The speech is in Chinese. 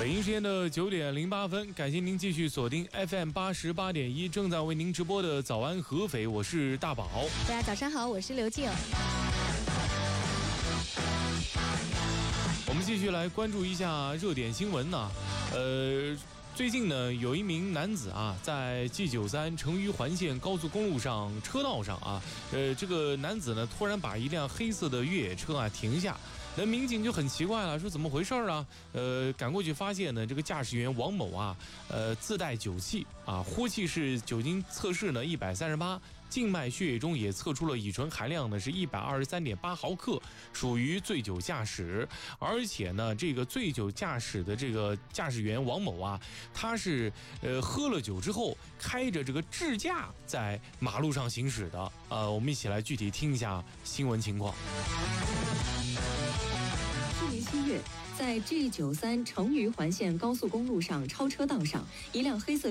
北京时间的9点08分，感谢您继续锁定 FM 88.1，正在为您直播的早安合肥，我是大宝。 大家早上好，我是刘静。 我们继续来关注一下热点新闻呢。最近呢，有一名男子啊，在 G93 成渝环线高速公路上车道上啊，这个男子呢，突然把一辆黑色的越野车啊停下。那民警就很奇怪了，说怎么回事啊？赶过去发现呢，这个驾驶员王某啊，自带酒气啊，呼气式酒精测试呢138，静脉血液中也测出了乙醇含量呢是123.8毫克，属于醉酒驾驶。而且呢，这个醉酒驾驶的这个驾驶员王某啊，他是喝了酒之后开着这个智驾在马路上行驶的。我们一起来具体听一下新闻情况。 去年7月，在 G93 成渝环线高速公路上超车道上，一辆黑色